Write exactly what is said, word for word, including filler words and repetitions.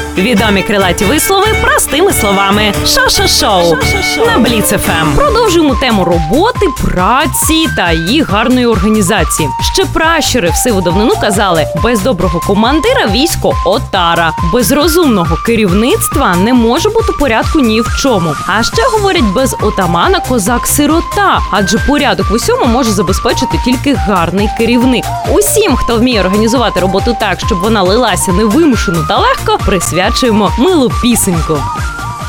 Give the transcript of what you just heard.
Відомі крилаті вислови простими словами. Шо-шо-шоу на Бліц еф ем. Продовжуємо тему роботи, праці та її гарної організації. Ще пращури в сиву давнину казали: без доброго командира військо отара, без розумного керівництва не може бути порядку ні в чому. А ще говорять, без отамана козак сирота, адже порядок в усьому може забезпечити тільки гарний керівник. Усім, хто вміє організувати роботу так, щоб вона лилася невимушено та легко, присвячуємо милу пісеньку.